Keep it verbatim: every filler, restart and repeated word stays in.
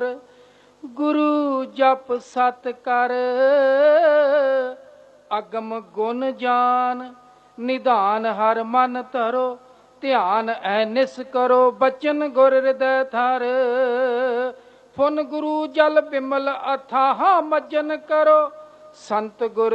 ਗੁਰੂ ਜਪ ਸਤ ਕਰ, ਅਗਮ ਗੁਣ ਜਾਨ, ਨਿਧਾਨ ਹਰ ਮਨ ਧਰੋ, ਧਿਆਨ ਐਨਿਸ ਕਰੋ, ਬਚਨ ਗੁਰ ਹਿਰਦੈ ਥਰ। ਫੁਨ ਗੁਰੂ ਜਲ ਬਿਮਲ ਅਥਾਹ ਮਜਨ ਕਰੋ, ਸੰਤ ਗੁਰ